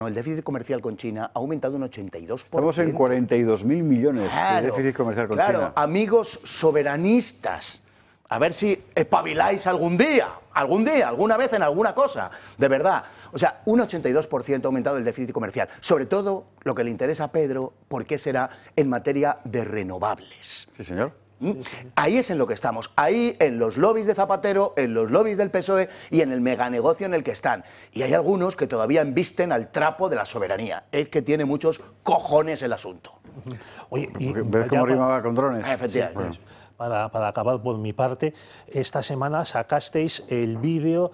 El déficit comercial con China ha aumentado un 82%. Estamos en 42.000 millones de déficit comercial con China. Claro, amigos soberanistas, a ver si espabiláis algún día, alguna vez en alguna cosa, de verdad. O sea, un 82% ha aumentado el déficit comercial. Sobre todo, lo que le interesa a Pedro, ¿por qué será en materia de renovables? Sí, señor. Ahí es en lo que estamos, ahí en los lobbies de Zapatero, en los lobbies del PSOE y en el meganegocio en el que están. Y hay algunos que todavía embisten al trapo de la soberanía. Es que tiene muchos cojones el asunto. Oye, ¿Ves cómo rimaba con drones? Efectivamente. Sí, para acabar por mi parte, esta semana sacasteis el vídeo,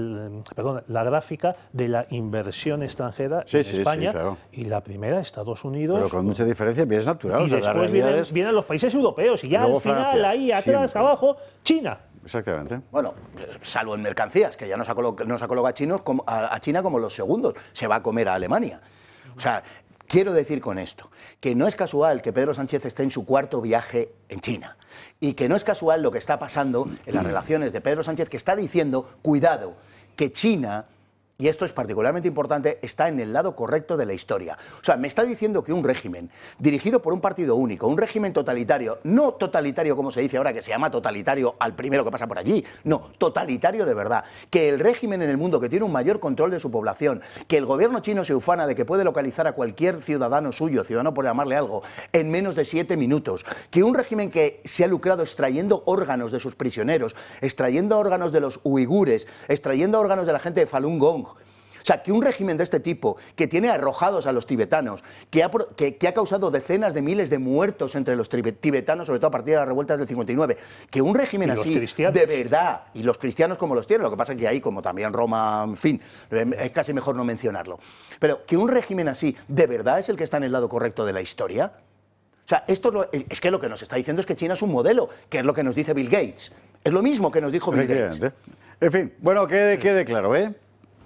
la gráfica de la inversión extranjera en España, claro. Y la primera, Estados Unidos. Pero con mucha diferencia, es natural. Y o sea, después vienen los países europeos, y ya al final, Francia, ahí atrás, siempre. abajo, China. Exactamente. Bueno, salvo en mercancías, que ya nos ha colocado a China como los segundos. Se va a comer a Alemania. O sea, quiero decir con esto que no es casual que Pedro Sánchez esté en su cuarto viaje en China y que no es casual lo que está pasando en las relaciones de Pedro Sánchez, que está diciendo, cuidado, que China, y esto es particularmente importante, está en el lado correcto de la historia. O sea, me está diciendo que un régimen dirigido por un partido único, un régimen totalitario, no totalitario como se dice ahora, que se llama totalitario al primero que pasa por allí, no, totalitario de verdad, que el régimen en el mundo que tiene un mayor control de su población, que el gobierno chino se ufana de que puede localizar a cualquier ciudadano suyo, ciudadano por llamarle algo, en menos de 7 minutos, que un régimen que se ha lucrado extrayendo órganos de sus prisioneros, extrayendo órganos de los uigures, extrayendo órganos de la gente de Falun Gong. O sea, que un régimen de este tipo, que tiene arrojados a los tibetanos, que ha causado decenas de miles de muertos entre los tibetanos, sobre todo a partir de las revueltas del 59, que un régimen así, de verdad, y los cristianos como los tienen, lo que pasa es que ahí, como también Roma, en fin, es casi mejor no mencionarlo, pero que un régimen así, de verdad, es el que está en el lado correcto de la historia. O sea, es que lo que nos está diciendo es que China es un modelo, que es lo que nos dice Bill Gates. Es lo mismo que nos dijo Bill Gates. En fin, bueno, quede claro, ¿eh?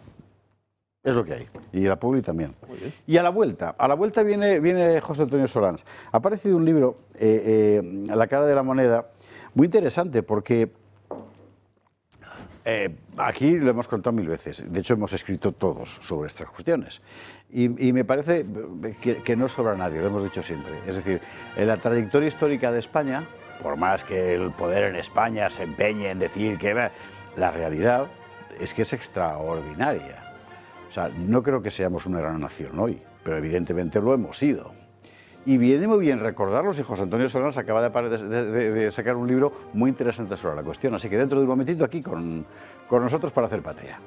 Es lo que hay. Y la Publi también. Y a la vuelta viene José Antonio Solans. Ha aparecido un libro, A la cara de la moneda, muy interesante porque aquí lo hemos contado 1000 veces. De hecho, hemos escrito todos sobre estas cuestiones. Y me parece que no sobra nadie, lo hemos dicho siempre. Es decir, en la trayectoria histórica de España, por más que el poder en España se empeñe en decir que la realidad es que es extraordinaria. O sea, no creo que seamos una gran nación hoy, pero evidentemente lo hemos sido. Y viene muy bien recordarlos, y José Antonio Solans acaba de sacar un libro muy interesante sobre la cuestión. Así que dentro de un momentito aquí con nosotros para hacer patria.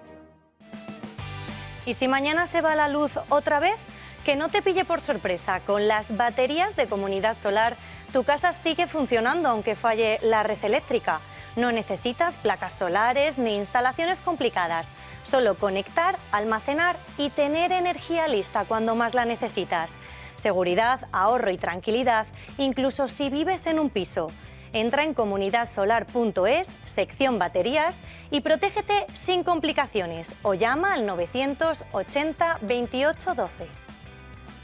¿Y si mañana se va la luz otra vez? Que no te pille por sorpresa. Con las baterías de Comunidad Solar, tu casa sigue funcionando aunque falle la red eléctrica. No necesitas placas solares ni instalaciones complicadas. Solo conectar, almacenar y tener energía lista cuando más la necesitas. Seguridad, ahorro y tranquilidad, incluso si vives en un piso. Entra en comunidadsolar.es, sección baterías, y protégete sin complicaciones o llama al 980 28 12.